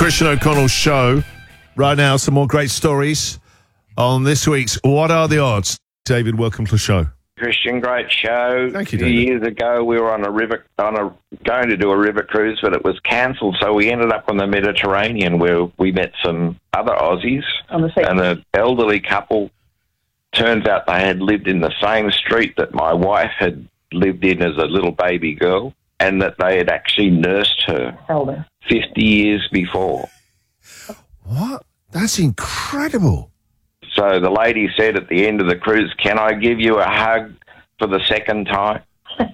Christian O'Connell Show. Right now, some more great stories on this week's What Are the Odds? David, welcome to the show. Christian, great show. Thank you, A few David. years ago, we were going to do a river cruise, but it was cancelled. So we ended up on the Mediterranean, where we met some other Aussies and an elderly couple. Turns out they had lived in the same street that my wife had lived in as a little baby girl, and that they had actually nursed her 50 years before. What? That's incredible. So the lady said at the end of the cruise, "Can I give you a hug for the second time?"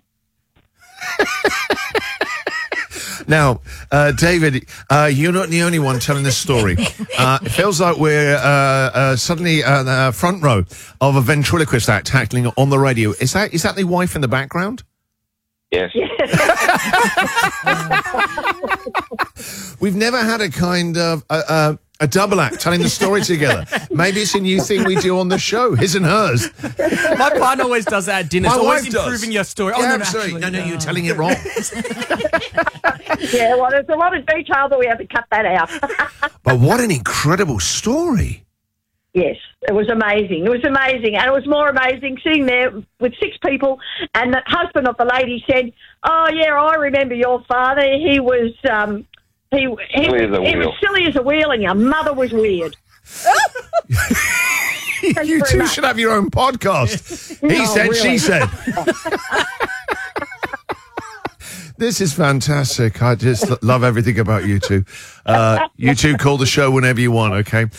Now, David, you're not the only one telling this story. It feels like we're suddenly the front row of a ventriloquist act happening on the radio. Is that the wife in the background? Yes. We've never had a kind of a double act telling the story together. Maybe it's a new thing we do on the show, his and hers. My partner always does that at dinner. My It's always wife does. improving your story. Yeah, Oh, no, absolutely. actually, No, you're telling it wrong. Yeah, well, there's a lot of detail that we have to cut that out. But what an incredible story. Yes, it was amazing. It was amazing. And it was more amazing sitting there with 6 people, and the husband of the lady said, "Oh, yeah, I remember your father. He was he was silly as a wheel, and your mother was weird." You two should have your own podcast. He said, really? she said. This is fantastic. I just love everything about you two. You two call the show whenever you want, okay?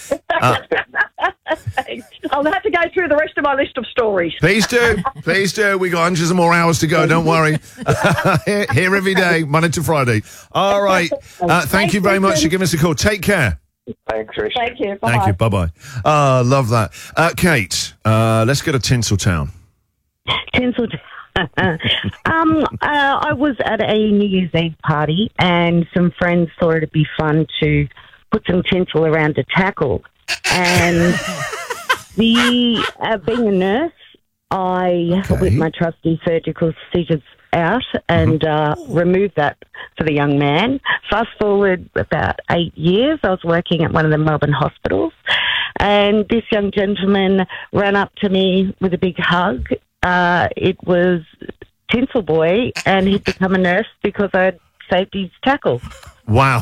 I'll have to go through the rest of my list of stories. Please do. Please do. We got hundreds of more hours to go. Don't worry. Here every day, Monday to Friday. All right. Thank you very much for giving us a call. Take care. Thanks, Christian. Thank you. Bye-bye. Thank you. Bye-bye. Love that. Kate, let's go to Tinseltown. Tinseltown. I was at a New Year's Eve party, and some friends thought it'd be fun to put some tinsel around a tackle. And being a nurse, I whipped my trusty surgical scissors out and removed that for the young man. Fast forward about 8 years, I was working at one of the Melbourne hospitals, and this young gentleman ran up to me with a big hug. It was Tinsel Boy, and he'd become a nurse because I had saved his tackle. Wow.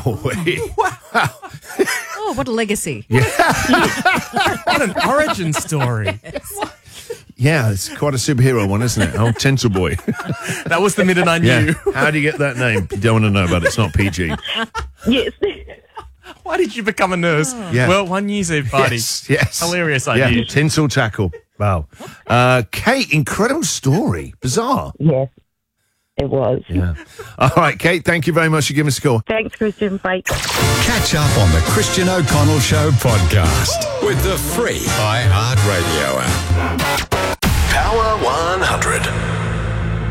Oh, what a legacy. What an origin story. Yeah, it's quite a superhero one, isn't it? Oh, Tinsel Boy. That was the minute I knew. Yeah. How do you get that name? You don't want to know about it. It's not PG. Yes. Why did you become a nurse? Yeah. Well, one New Year's Eve party. Yes. Hilarious Yeah, idea. tinsel tackle. Wow. Kate, incredible story. Bizarre. Yes, it was. Yeah. All right, Kate, thank you very much for giving us a call. Thanks, Christian. Bye. Catch up on the Christian O'Connell Show podcast with the free iHeartRadio app. Power 100.